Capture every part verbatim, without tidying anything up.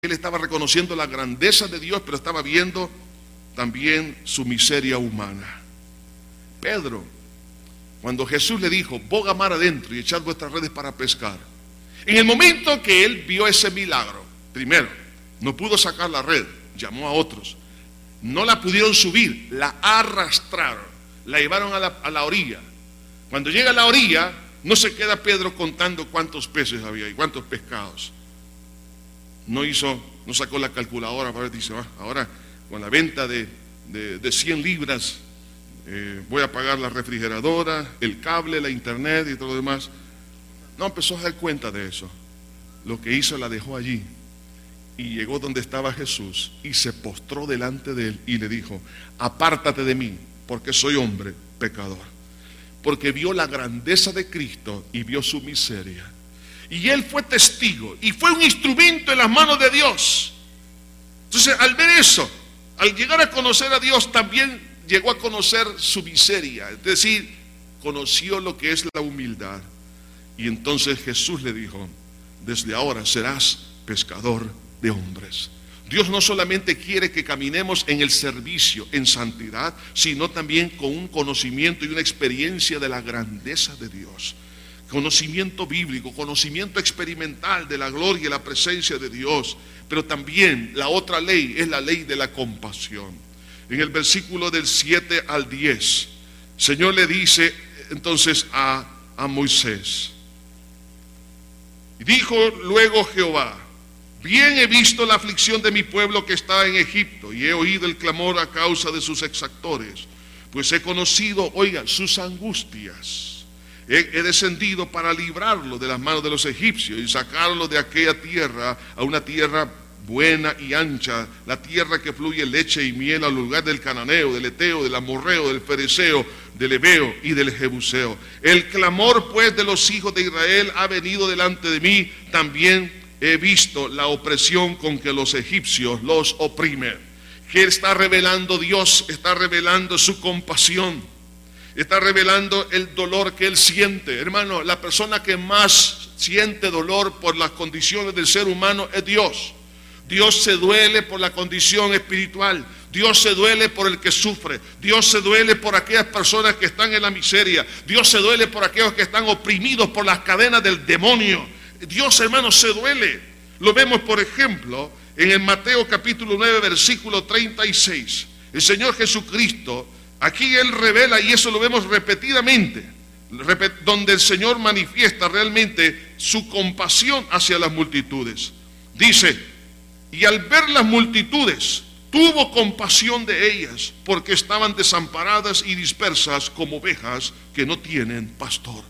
Él estaba reconociendo la grandeza de Dios, pero estaba viendo también su miseria humana. Pedro, cuando Jesús le dijo, boga mar adentro y echad vuestras redes para pescar, en el momento que él vio ese milagro, primero, no pudo sacar la red, llamó a otros, no la pudieron subir, la arrastraron, la llevaron a la, a la orilla. Cuando llega a la orilla, no se queda Pedro contando cuántos peces había y cuántos pescados. No hizo, no sacó la calculadora para ver, dice, ah, ahora con la venta de, de, de cien libras eh, voy a pagar la refrigeradora, el cable, la internet y todo lo demás. No empezó a dar cuenta de eso. Lo que hizo, la dejó allí y llegó donde estaba Jesús y se postró delante de él y le dijo, apártate de mí porque soy hombre pecador. Porque vio la grandeza de Cristo y vio su miseria. Y él fue testigo y fue un instrumento en las manos de Dios. Entonces, al ver eso, al llegar a conocer a Dios, también llegó a conocer su miseria. Es decir, conoció lo que es la humildad. Y entonces Jesús le dijo, desde ahora serás pescador de hombres. Dios no solamente quiere que caminemos en el servicio, en santidad, sino también con un conocimiento y una experiencia de la grandeza de Dios. Conocimiento bíblico, conocimiento experimental de la gloria y la presencia de Dios. Pero también la otra ley es la ley de la compasión. En el versículo del siete al diez, el Señor le dice entonces a, a Moisés, y dijo luego Jehová, bien he visto la aflicción de mi pueblo que está en Egipto, y he oído el clamor a causa de sus exactores, pues he conocido, oigan, sus angustias. He, he descendido para librarlo de las manos de los egipcios y sacarlo de aquella tierra a una tierra buena y ancha, la tierra que fluye leche y miel, al lugar del cananeo, del eteo, del amorreo, del fereceo, del heveo y del jebuseo. El clamor pues de los hijos de Israel ha venido delante de mí, también he visto la opresión con que los egipcios los oprimen. ¿Qué está revelando Dios? Está revelando su compasión. Está revelando el dolor que él siente. Hermano, la persona que más siente dolor por las condiciones del ser humano es Dios. Dios se duele por la condición espiritual. Dios se duele por el que sufre. Dios se duele por aquellas personas que están en la miseria. Dios se duele por aquellos que están oprimidos por las cadenas del demonio. Dios, hermano, se duele. Lo vemos, por ejemplo, en el Mateo capítulo nueve, versículo treinta y seis. El Señor Jesucristo, aquí Él revela, y eso lo vemos repetidamente, donde el Señor manifiesta realmente su compasión hacia las multitudes. Dice, y al ver las multitudes, tuvo compasión de ellas, porque estaban desamparadas y dispersas como ovejas que no tienen pastor.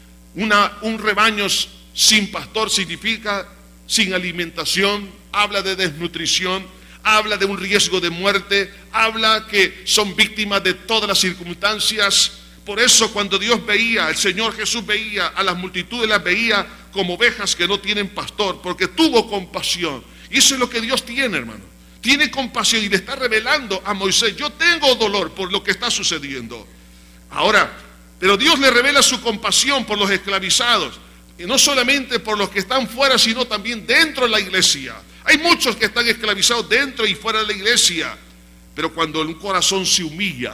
Una, un rebaño sin pastor significa sin alimentación, habla de desnutrición, habla de un riesgo de muerte, habla que son víctimas de todas las circunstancias. Por eso cuando Dios veía, el Señor Jesús veía a las multitudes, las veía como ovejas que no tienen pastor, porque tuvo compasión. Y eso es lo que Dios tiene, hermano. Tiene compasión y le está revelando a Moisés, yo tengo dolor por lo que está sucediendo. Ahora, pero Dios le revela su compasión por los esclavizados, y no solamente por los que están fuera, sino también dentro de la iglesia. Hay muchos que están esclavizados dentro y fuera de la iglesia, pero cuando un corazón se humilla,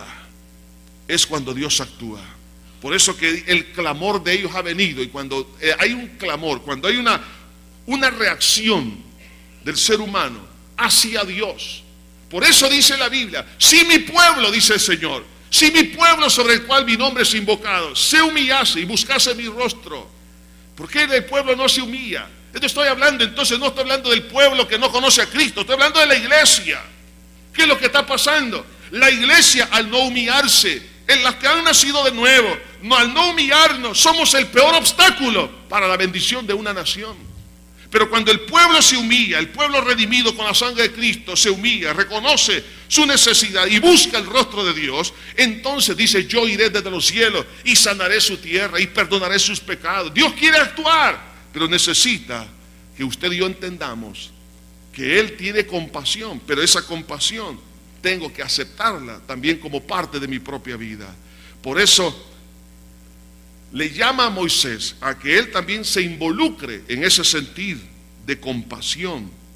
es cuando Dios actúa. Por eso que el clamor de ellos ha venido, y cuando eh, hay un clamor, cuando hay una, una reacción del ser humano hacia Dios. Por eso dice la Biblia, si mi pueblo, dice el Señor, si mi pueblo sobre el cual mi nombre es invocado, se humillase y buscase mi rostro. ¿Por qué el pueblo no se humilla? Esto estoy hablando, entonces no estoy hablando del pueblo que no conoce a Cristo, estoy hablando de la iglesia. ¿Qué es lo que está pasando? La iglesia, al no humillarse, en las que han nacido de nuevo, no, al no humillarnos, somos el peor obstáculo para la bendición de una nación. Pero cuando el pueblo se humilla, el pueblo redimido con la sangre de Cristo se humilla, reconoce su necesidad y busca el rostro de Dios, entonces dice, yo iré desde los cielos y sanaré su tierra y perdonaré sus pecados. Dios quiere actuar, pero necesita que usted y yo entendamos que Él tiene compasión, pero esa compasión tengo que aceptarla también como parte de mi propia vida. Por eso le llama a Moisés a que él también se involucre en ese sentir de compasión